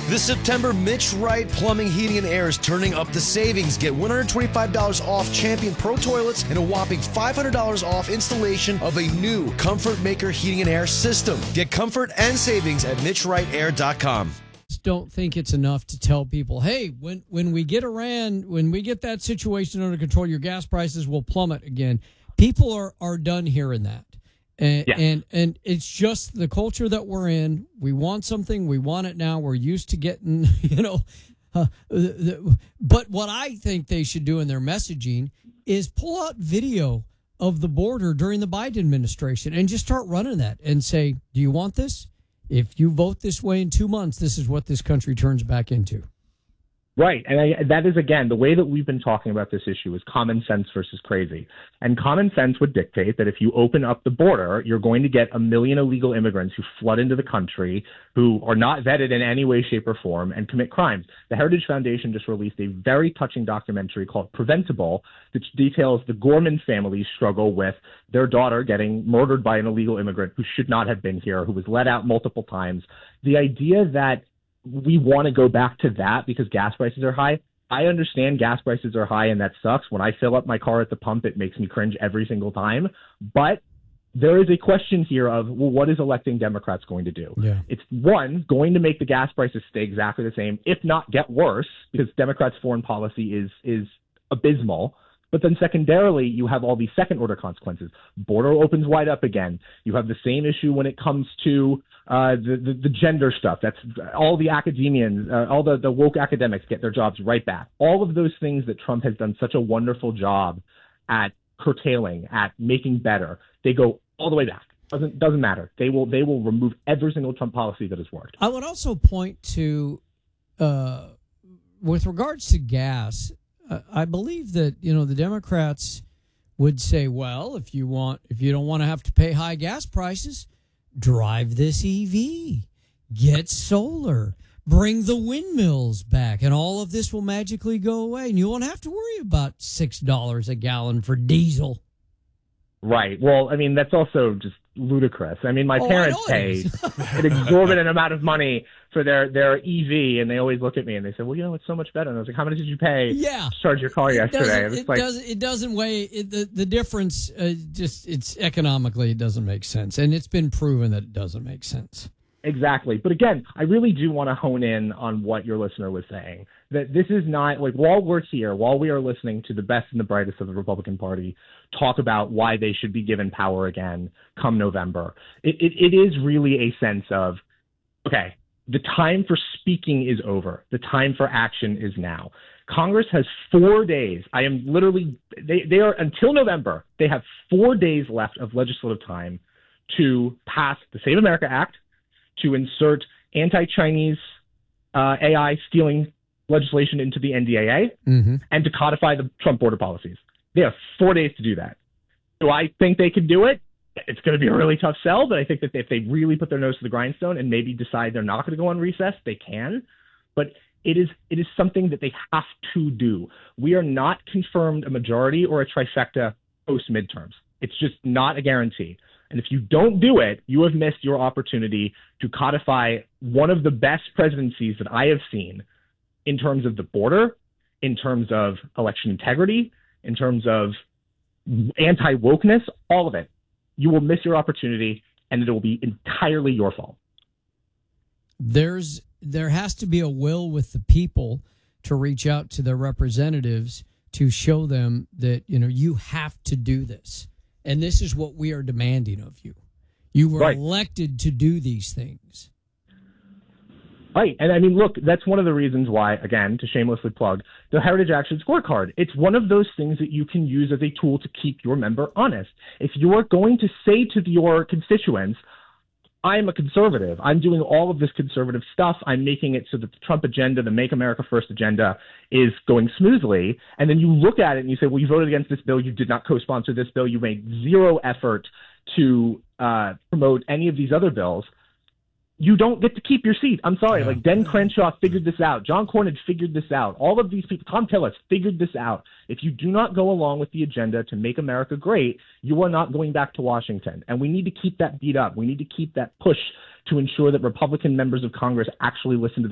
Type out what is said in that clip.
This September, Mitch Wright Plumbing, Heating, and Air is turning up the savings. Get $125 off Champion Pro Toilets and a whopping $500 off installation of a new Comfort Maker Heating and Air system. Get comfort and savings at MitchWrightAir.com. Don't think it's enough to tell people, hey, when we get that situation under control, your gas prices will plummet again. People are done hearing that. And it's just the culture that we're in. We want something. We want it now. We're used to getting, but what I think they should do in their messaging is pull out video of the border during the Biden administration and just start running that and say, do you want this? If you vote this way in 2 months, this is what this country turns back into. Right. And that is, again, the way that we've been talking about this issue is common sense versus crazy. And common sense would dictate that if you open up the border, you're going to get 1 million illegal immigrants who flood into the country, who are not vetted in any way, shape, or form, and commit crimes. The Heritage Foundation just released a very touching documentary called Preventable, which details the Gorman family's struggle with their daughter getting murdered by an illegal immigrant who should not have been here, who was let out multiple times. The idea that we want to go back to that because gas prices are high. I understand gas prices are high and that sucks. When I fill up my car at the pump, it makes me cringe every single time. But there is a question here of, well, what is electing Democrats going to do? Yeah. It's, one, going to make the gas prices stay exactly the same, if not get worse, because Democrats' foreign policy is abysmal. But then secondarily, you have all these second-order consequences. Border opens wide up again. You have the same issue when it comes to the gender stuff. That's all the academians, all the woke academics get their jobs right back. All of those things that Trump has done such a wonderful job at curtailing, at making better, they go all the way back. Doesn't matter. They will remove every single Trump policy that has worked. I would also point to, with regards to gas, I believe that, the Democrats would say, well, if you don't want to have to pay high gas prices, drive this EV, get solar, bring the windmills back, and all of this will magically go away, and you won't have to worry about $6 a gallon for diesel. Right. Well, I mean, that's also just ludicrous. I mean, my parents pay an exorbitant amount of money for their EV, and they always look at me and they say, well, it's so much better. And I was like, how much did you pay to charge your car yesterday? It doesn't weigh the difference. It's economically, it doesn't make sense. And it's been proven that it doesn't make sense. Exactly. But again, I really do want to hone in on what your listener was saying, that this is not like, while we're here, while we are listening to the best and the brightest of the Republican Party talk about why they should be given power again come November, it is really a sense of, okay, the time for speaking is over. The time for action is now. Congress has 4 days. They are until November. They have 4 days left of legislative time to pass the Save America Act, to insert anti-Chinese AI stealing legislation into the NDAA, and to codify the Trump border policies. They have 4 days to do that. Do I think they can do it? It's going to be a really tough sell, but I think that if they really put their nose to the grindstone and maybe decide they're not going to go on recess, they can. But it is something that they have to do. We are not confirmed a majority or a trifecta post-midterms. It's just not a guarantee. And if you don't do it, you have missed your opportunity to codify one of the best presidencies that I have seen in terms of the border, in terms of election integrity, in terms of anti-wokeness, all of it. You will miss your opportunity, and it will be entirely your fault. There has to be a will with the people to reach out to their representatives to show them that, you have to do this. And this is what we are demanding of you. You were elected to do these things. Right. And I mean, look, that's one of the reasons why, again, to shamelessly plug, the Heritage Action Scorecard. It's one of those things that you can use as a tool to keep your member honest. If you are going to say to your constituents, I'm a conservative, I'm doing all of this conservative stuff, I'm making it so that the Trump agenda, the Make America First agenda, is going smoothly, and then you look at it and you say, well, you voted against this bill, you did not co-sponsor this bill, you made zero effort to promote any of these other bills, you don't get to keep your seat. I'm sorry. Like, Den Crenshaw figured this out. John Cornyn figured this out. All of these people, Tom Tillis, figured this out. If you do not go along with the agenda to make America great, you are not going back to Washington. And we need to keep that beat up. We need to keep that push to ensure that Republican members of Congress actually listen to the